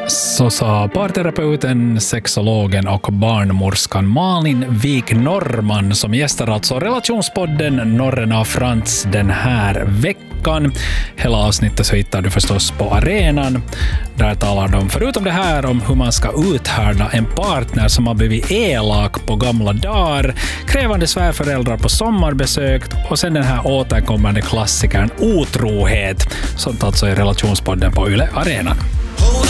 Så sa parterapeuten, sexologen och barnmorskan Malin Wik Norrman som gästar alltså Relationspodden Norren av Frans den här veckan. Hela avsnittet så hittar du förstås på arenan. Där talar de förutom det här om hur man ska uthärda en partner som har blivit elak på gamla dagar, krävande svärföräldrar på sommarbesök och sen den här återkommande klassikern otrohet, sånt alltså i Relationspodden på Yle Arenan.